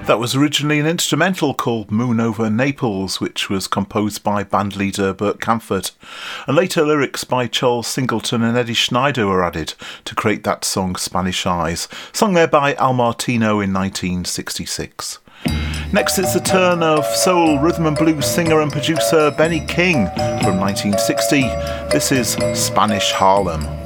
That was originally an instrumental called Moon Over Naples, which was composed by bandleader Bert Camford, and later lyrics by Charles Singleton and Eddie Schneider were added to create that song Spanish Eyes, sung there by Al Martino in 1966. Next it's the turn of soul, rhythm and blues singer and producer Benny King from 1960. This is Spanish Harlem.